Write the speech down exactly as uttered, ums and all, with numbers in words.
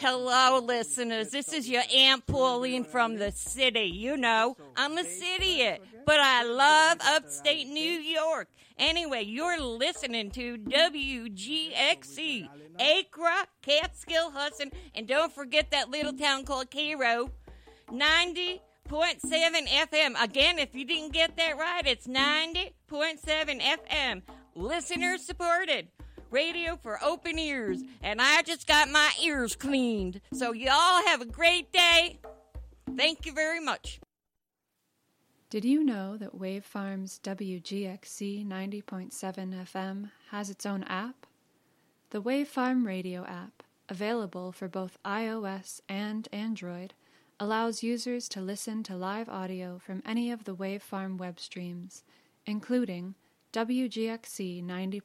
Hello, listeners. This is your Aunt Pauline from the city. You know, I'm a cityiot, but I love upstate New York. Anyway, you're listening to W G X C, Acra, Catskill, Hudson, and don't forget that little town called Cairo, ninety point seven F M. Again, if you didn't get that right, it's ninety point seven F M. Listener supported. Radio for open ears, and I just got my ears cleaned. So y'all have a great day. Thank you very much. Did you know that Wave Farm's W G X C ninety point seven F M has its own app? The Wave Farm Radio app, available for both iOS and Android, allows users to listen to live audio from any of the Wave Farm web streams, including W G X C ninety